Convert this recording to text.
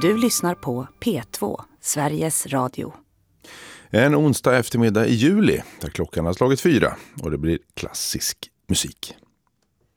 Du lyssnar på P2, Sveriges Radio. En onsdag eftermiddag i juli där klockan har slagit 4 och det blir klassisk musik.